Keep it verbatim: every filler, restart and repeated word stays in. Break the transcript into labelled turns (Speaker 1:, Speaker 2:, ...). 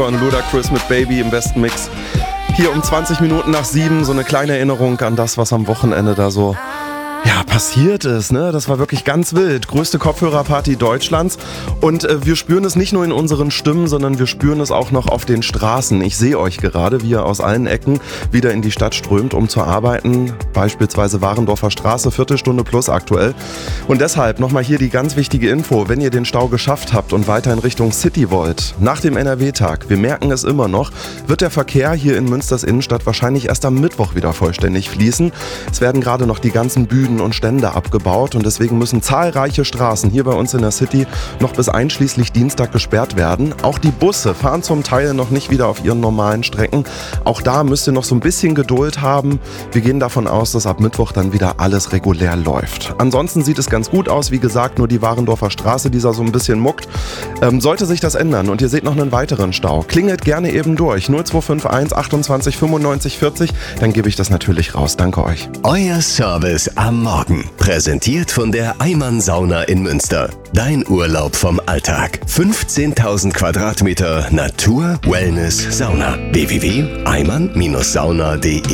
Speaker 1: Und Ludacris mit Baby im besten Mix. Hier um zwanzig Minuten nach sieben, so eine kleine Erinnerung an das, was am Wochenende da so ja, passiert ist, ne? Das war wirklich ganz wild. Größte Kopfhörerparty Deutschlands. Und äh, wir spüren es nicht nur in unseren Stimmen, sondern wir spüren es auch noch auf den Straßen. Ich sehe euch gerade, wie ihr aus allen Ecken wieder in die Stadt strömt, um zu arbeiten. Beispielsweise Warendorfer Straße, Viertelstunde plus aktuell. Und deshalb nochmal hier die ganz wichtige Info. Wenn ihr den Stau geschafft habt und weiter in Richtung City wollt, nach dem N R W-Tag, wir merken es immer noch, wird der Verkehr hier in Münsters Innenstadt wahrscheinlich erst am Mittwoch wieder vollständig fließen. Es werden gerade noch die ganzen Bühnen und Stände abgebaut und deswegen müssen zahlreiche Straßen hier bei uns in der City noch bis einschließlich Dienstag gesperrt werden. Auch die Busse fahren zum Teil noch nicht wieder auf ihren normalen Strecken. Auch da müsst ihr noch so ein bisschen Geduld haben. Wir gehen davon aus, dass ab Mittwoch dann wieder alles regulär läuft. Ansonsten sieht es ganz gut aus. Wie gesagt, nur die Warendorfer Straße, die da so ein bisschen muckt. Ähm, sollte sich das ändern und ihr seht noch einen weiteren Stau, klingelt gerne eben durch. null zwei fünf eins achtundzwanzig fünfundneunzig vierzig. Dann gebe ich das natürlich raus. Danke euch.
Speaker 2: Euer Service am Morgen. Präsentiert von der Eimann Sauna in Münster. Dein Urlaub vom Alltag. fünfzehntausend Quadratmeter Natur, Wellness, Sauna. w w w punkt eimann Sauna punkt de